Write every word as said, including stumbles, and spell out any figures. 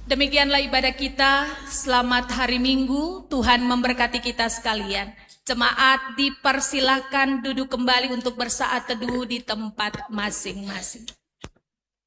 Demikianlah ibadah kita. Selamat hari Minggu. Tuhan memberkati kita sekalian. Jemaat dipersilakan duduk kembali untuk bersaat teduh di tempat masing-masing.